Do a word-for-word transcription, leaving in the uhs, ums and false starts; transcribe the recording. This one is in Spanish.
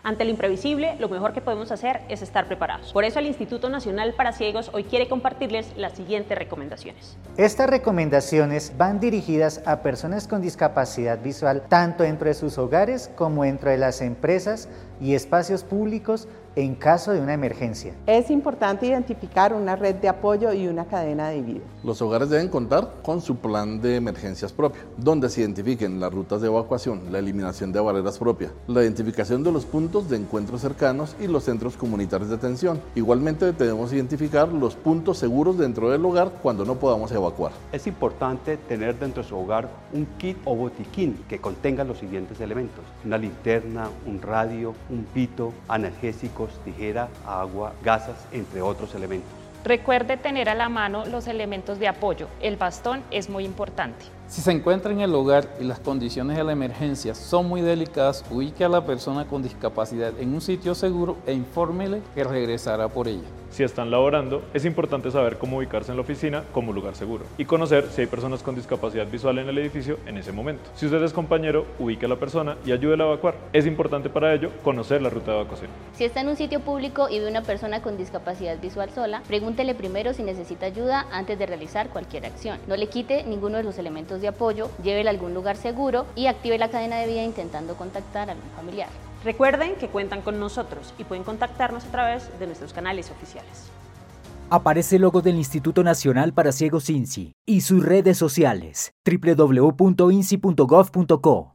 Ante lo imprevisible, lo mejor que podemos hacer es estar preparados. Por eso el Instituto Nacional para Ciegos hoy quiere compartirles las siguientes recomendaciones. Estas recomendaciones van dirigidas a personas con discapacidad visual tanto dentro de sus hogares como dentro de las empresas y espacios públicos en caso de una emergencia. Es importante identificar una red de apoyo y una cadena de vida. Los hogares deben contar con su plan de emergencias propio, donde se identifiquen las rutas de evacuación, la eliminación de barreras propias, la identificación de los puntos de encuentro cercanos y los centros comunitarios de atención. Igualmente debemos identificar los puntos seguros dentro del hogar cuando no podamos evacuar. Es importante tener dentro de su hogar un kit o botiquín que contenga los siguientes elementos: una linterna, un radio, un pito, analgésicos, tijera, agua, gasas, entre otros elementos. Recuerde tener a la mano los elementos de apoyo. El bastón es muy importante. Si se encuentra en el hogar y las condiciones de la emergencia son muy delicadas, ubique a la persona con discapacidad en un sitio seguro e infórmele que regresará por ella. Si están laborando, es importante saber cómo ubicarse en la oficina como lugar seguro y conocer si hay personas con discapacidad visual en el edificio en ese momento. Si usted es compañero, ubique a la persona y ayúdela a evacuar. Es importante para ello conocer la ruta de evacuación. Si está en un sitio público y ve una persona con discapacidad visual sola, pregúntele primero si necesita ayuda antes de realizar cualquier acción. No le quite ninguno de los elementos de apoyo, llévela a algún lugar seguro y active la cadena de vida intentando contactar a algún familiar. Recuerden que cuentan con nosotros y pueden contactarnos a través de nuestros canales oficiales. Aparece el logo del Instituto Nacional para Ciegos INSI y sus redes sociales doble u doble u doble u punto insi punto gov punto co.